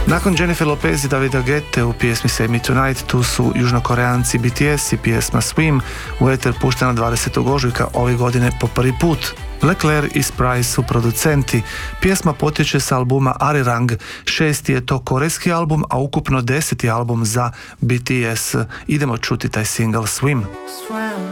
Nakon Jennifer Lopez i Davida Guette u pjesmi Save Me Tonight, tu su južnokoreanci BTS i pjesma Swim u eter puštena 20. ožujka ove godine po prvi put. Leclerc i Sprite su producenti. Pjesma potječe sa albuma Arirang, 6. je to korejski album, a ukupno 10. album za BTS. Idemo čuti taj single Swim.